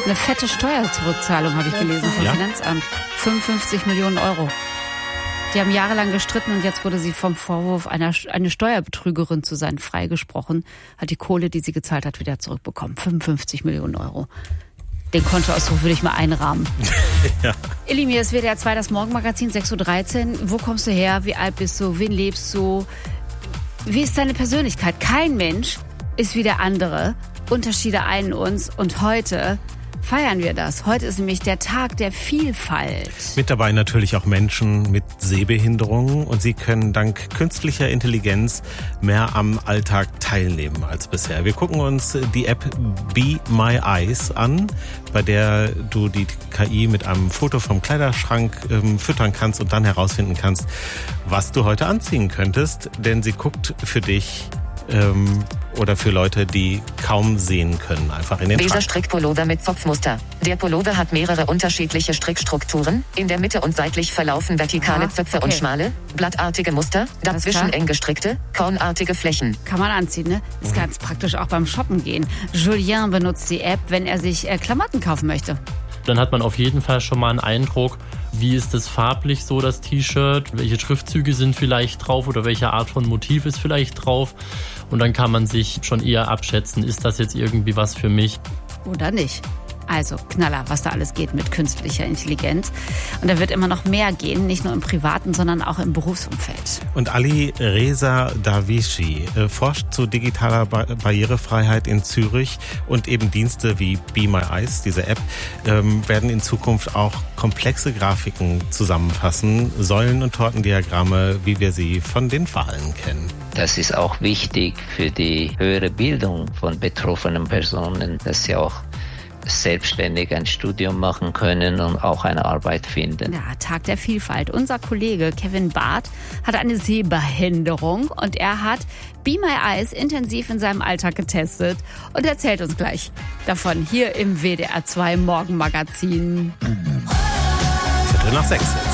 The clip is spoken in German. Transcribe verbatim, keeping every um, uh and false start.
Eine fette Steuerzurückzahlung, habe ich gelesen, vom ja? Finanzamt. fünfundfünfzig Millionen Euro. Die haben jahrelang gestritten und jetzt wurde sie vom Vorwurf, einer, eine Steuerbetrügerin zu sein, freigesprochen. Hat die Kohle, die sie gezahlt hat, wieder zurückbekommen. fünfundfünfzig Millionen Euro. Den Kontoauszug würde ich mal einrahmen. ja. Elimir, es wird ja zwei, das Morgenmagazin, sechs Uhr dreizehn. Wo kommst du her? Wie alt bist du? Wen lebst du? Wie ist deine Persönlichkeit? Kein Mensch ist wie der andere. Unterschiede einen uns. Und heute feiern wir das. Heute ist nämlich der Tag der Vielfalt. Mit dabei natürlich auch Menschen mit Sehbehinderungen und sie können dank künstlicher Intelligenz mehr am Alltag teilnehmen als bisher. Wir gucken uns die App Be My Eyes an, bei der du die K I mit einem Foto vom Kleiderschrank ähm, füttern kannst und dann herausfinden kannst, was du heute anziehen könntest, denn sie guckt für dich ähm, oder für Leute, die kaum sehen können, einfach in den Dieser Schrank. Strickpullover mit Zopfmuster. Der Pullover hat mehrere unterschiedliche Strickstrukturen. In der Mitte und seitlich verlaufen vertikale Aha, Zöpfe okay. und schmale, blattartige Muster, dazwischen eng gestrickte, kornartige Flächen. Kann man anziehen, ne? Ist ganz praktisch auch beim Shoppen gehen. Julien benutzt die App, wenn er sich äh, Klamotten kaufen möchte. Dann hat man auf jeden Fall schon mal einen Eindruck, wie ist es farblich so, das T-Shirt, welche Schriftzüge sind vielleicht drauf oder welche Art von Motiv ist vielleicht drauf. Und dann kann man sich schon eher abschätzen, ist das jetzt irgendwie was für mich? Oder nicht. Also Knaller, was da alles geht mit künstlicher Intelligenz. Und da wird immer noch mehr gehen, nicht nur im privaten, sondern auch im Berufsumfeld. Und Ali Reza Darwishi äh, forscht zu digitaler ba- Barrierefreiheit in Zürich und eben Dienste wie Be My Eyes, diese App, ähm, werden in Zukunft auch komplexe Grafiken zusammenfassen, Säulen- und Tortendiagramme, wie wir sie von den Wahlen kennen. Das ist auch wichtig für die höhere Bildung von betroffenen Personen, dass sie auch selbstständig ein Studium machen können und auch eine Arbeit finden. Ja, Tag der Vielfalt. Unser Kollege Kevin Barth hat eine Sehbehinderung und er hat Be My Eyes intensiv in seinem Alltag getestet und erzählt uns gleich davon hier im W D R zwei Morgenmagazin. Viertel nach sechs jetzt.